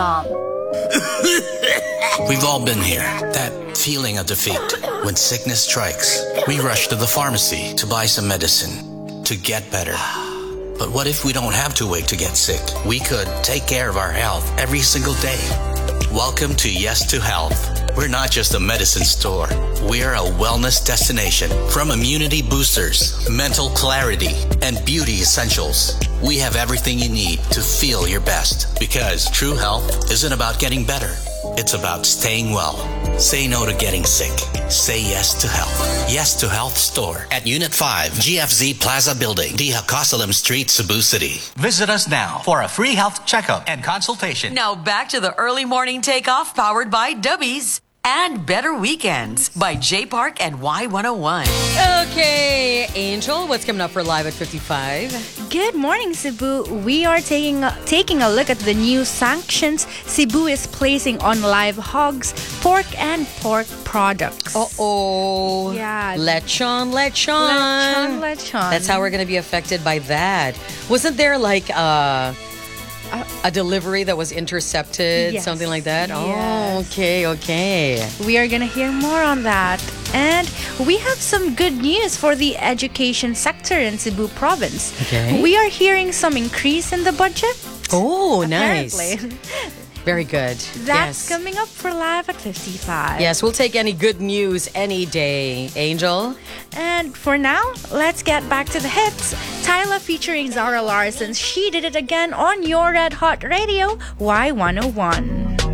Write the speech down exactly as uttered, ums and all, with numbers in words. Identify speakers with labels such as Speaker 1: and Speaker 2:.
Speaker 1: Um,
Speaker 2: We've all been here. That feeling of defeat. When sickness strikes, we rush to the pharmacy to buy some medicine to get better. But what if we don't have to wait to get sick? We could take care of our health every single day. Welcome to Yes to Health. We're not just a medicine store. We're a wellness destination. From immunity boosters, mental clarity, and beauty essentials, we have everything you need to feel your best. Because true health isn't about getting better. It's about staying well. Say no to getting sick. Say yes to health. Yes to Health Store at Unit five, G F Z Plaza Building, D. Hacosalam Street, Cebu City.
Speaker 3: Visit us now for a free health checkup and consultation.
Speaker 4: Now back to the early morning takeoff powered by Dubbies and Better Weekends by J Park and Y one oh one.
Speaker 5: Okay, Angel, what's coming up for Live at fifty-five?
Speaker 1: Good morning, Cebu. We are taking a, taking a look at the new sanctions Cebu is placing on live hogs, pork, and pork products.
Speaker 5: Uh-oh.
Speaker 1: Yeah.
Speaker 5: Lechon, lechon.
Speaker 1: Lechon, lechon.
Speaker 5: That's how we're going to be affected by that. Wasn't there like uh, a delivery that was intercepted?
Speaker 1: Yes.
Speaker 5: Something like that? Oh,
Speaker 1: Yes.
Speaker 5: okay, okay.
Speaker 1: We are going to hear more on that. And we have some good news for the education sector in Cebu province.
Speaker 5: Okay.
Speaker 1: We are hearing some increase in the budget.
Speaker 5: Oh, nice.
Speaker 1: Apparently.
Speaker 5: Very good.
Speaker 1: That's
Speaker 5: yes.
Speaker 1: coming up for Live at fifty-five.
Speaker 5: Yes, we'll take any good news any day, Angel.
Speaker 1: And for now, let's get back to the hits. Tyla featuring Zara Larsson. She did it again on your Red Hot Radio, Y one oh one.